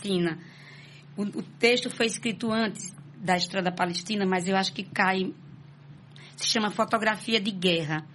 Palestina. O texto foi escrito antes da História da Palestina, mas eu acho que se chama Fotografia de Guerra.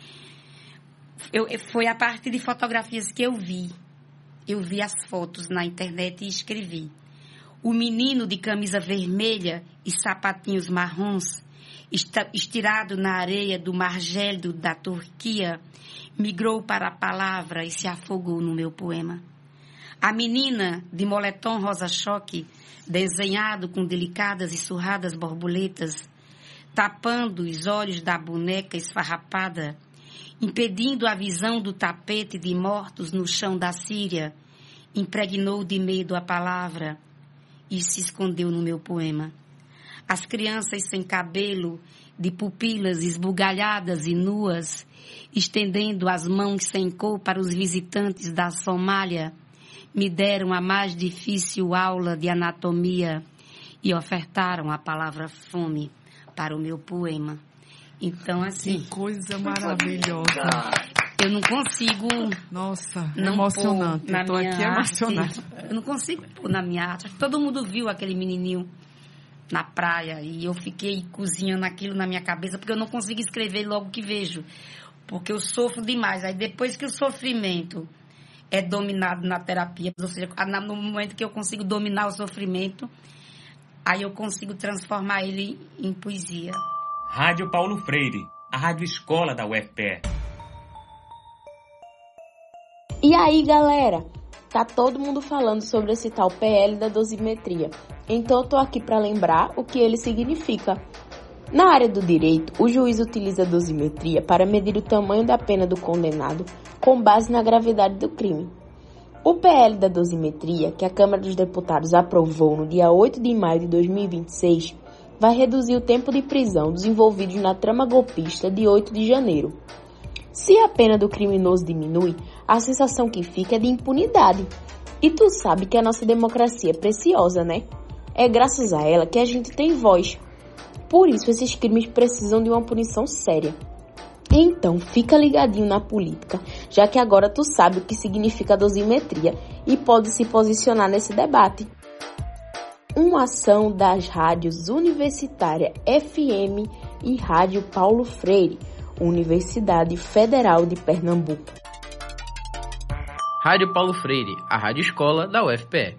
Foi a partir de fotografias que eu vi. Eu vi as fotos na internet e escrevi. O menino de camisa vermelha e sapatinhos marrons, estirado na areia do mar gélido da Turquia, migrou para a palavra e se afogou no meu poema. A menina de moletom rosa-choque, desenhado com delicadas e surradas borboletas, tapando os olhos da boneca esfarrapada, impedindo a visão do tapete de mortos no chão da Síria, impregnou de medo a palavra e se escondeu no meu poema. As crianças sem cabelo, de pupilas esbugalhadas e nuas, estendendo as mãos sem cor para os visitantes da Somália, me deram a mais difícil aula de anatomia e ofertaram a palavra fome para o meu poema. Então, assim... Que coisa maravilhosa. Eu não consigo... Nossa, emocionante. Eu estou aqui emocionada. Eu não consigo pôr na minha arte. Todo mundo viu aquele menininho na praia e eu fiquei cozinhando aquilo na minha cabeça porque eu não consigo escrever logo que vejo. Porque eu sofro demais. Aí depois que o sofrimento é dominado na terapia, ou seja, no momento que eu consigo dominar o sofrimento, aí eu consigo transformar ele em poesia. Rádio Paulo Freire, a rádio escola da UFPE. E aí, galera? Tá todo mundo falando sobre esse tal PL da dosimetria. Então eu tô aqui para lembrar o que ele significa. Na área do direito, o juiz utiliza a dosimetria para medir o tamanho da pena do condenado com base na gravidade do crime. O PL da dosimetria, que a Câmara dos Deputados aprovou no dia 8 de maio de 2026, vai reduzir o tempo de prisão dos envolvidos na trama golpista de 8 de janeiro. Se a pena do criminoso diminui, a sensação que fica é de impunidade. E tu sabe que a nossa democracia é preciosa, né? É graças a ela que a gente tem voz. Por isso, esses crimes precisam de uma punição séria. Então, fica ligadinho na política, já que agora tu sabe o que significa a dosimetria e pode se posicionar nesse debate. Uma ação das rádios Universitária FM e Rádio Paulo Freire, Universidade Federal de Pernambuco. Rádio Paulo Freire, a rádio escola da UFPE.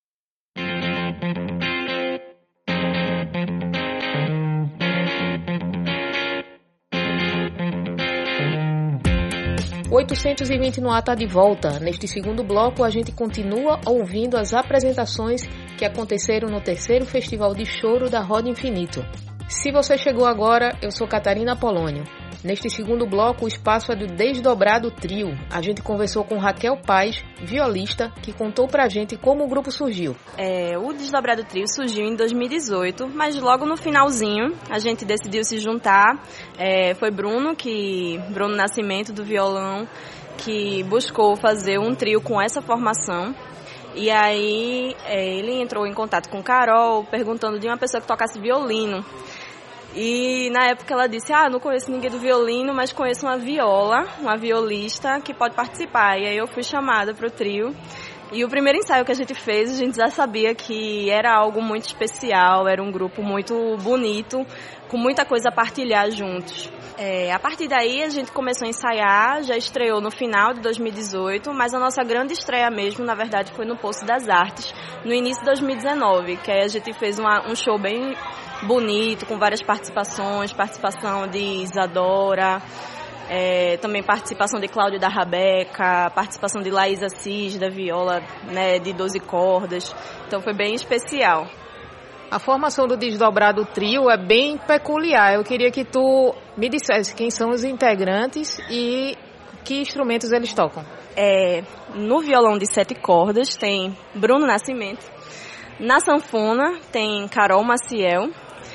O 820 no ar está de volta. Neste segundo bloco, a gente continua ouvindo as apresentações que aconteceram no terceiro Festival de Choro da Roda Infinito. Se você chegou agora, eu sou Catarina Polônio. Neste segundo bloco, o espaço é do Desdobrado Trio. A gente conversou com Raquel Paz, violista, que contou pra gente como o grupo surgiu. O Desdobrado Trio surgiu em 2018, mas logo no finalzinho a gente decidiu se juntar. Foi Bruno Nascimento, do violão, que buscou fazer um trio com essa formação. E aí ele entrou em contato com Carol, perguntando de uma pessoa que tocasse violino. E na época ela disse, não conheço ninguém do violino, mas conheço uma violista que pode participar. E aí eu fui chamada para o trio. E o primeiro ensaio que a gente fez, a gente já sabia que era algo muito especial, era um grupo muito bonito, com muita coisa a partilhar juntos. A partir daí a gente começou a ensaiar, já estreou no final de 2018, mas a nossa grande estreia mesmo, na verdade, foi no Poço das Artes, no início de 2019, que aí a gente fez um show bem bonito, com várias participações, participação de Isadora, também participação de Cláudio da Rabeca, participação de Laís Assis, da viola, né, de 12 cordas, então foi bem especial. A formação do Desdobrado Trio é bem peculiar. Eu queria que tu me dissesse quem são os integrantes e que instrumentos eles tocam. No violão de 7 cordas tem Bruno Nascimento. Na sanfona tem Carol Maciel.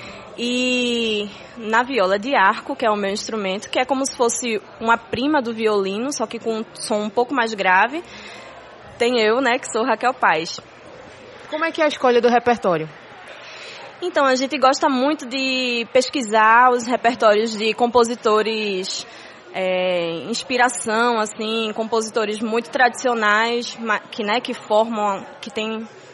E na viola de arco, que é o meu instrumento, que é como se fosse uma prima do violino, só que com um som um pouco mais grave, tem eu, né, que sou Raquel Paz. Como é que é a escolha do repertório? Então, a gente gosta muito de pesquisar os repertórios de compositores, inspiração, assim, compositores muito tradicionais, que tem